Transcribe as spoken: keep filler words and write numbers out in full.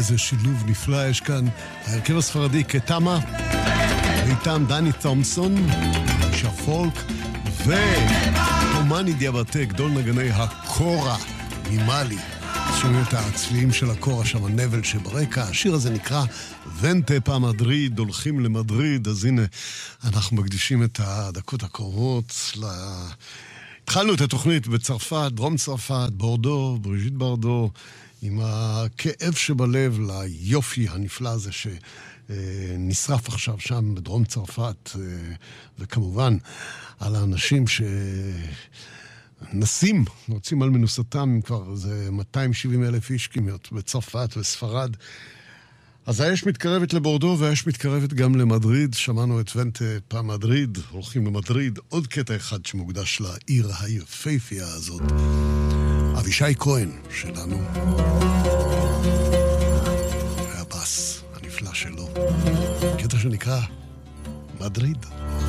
איזה שילוב נפלא יש כאן. ההרכב הספרדי קטמה, ואיתם דני תומסון, אישה פולק, ותומני דיאבטה, גדול נגני הקורה ממאלי. שומעים את הצלילים של הקורה שם, הנבל שברקע. השיר הזה נקרא ונטה פא מדריד, הולכים למדריד. אז הנה, אנחנו מקדישים את הדקות הקרובות ל... התחלנו את התוכנית בצרפת, דרום צרפת, בורדו, בריז'יט ברדו, עם הכאב שבלב ליופי הנפלא הזה שנשרף עכשיו שם בדרום צרפת, וכמובן על האנשים שנסים, נוצאים על מנוסתם, כבר זה מאתיים ושבעים אלף איש כמעט בצרפת וספרד. אז האש מתקרבת לבורדו והאש מתקרבת גם למדריד. שמענו את ונטה פא מדריד, הולכים למדריד. עוד קטע אחד שמוקדש לעיר היפהפייה הזאת. אבישי כהן שלנו, והבאס הנפלא שלו, קטע שנקרא מדריד.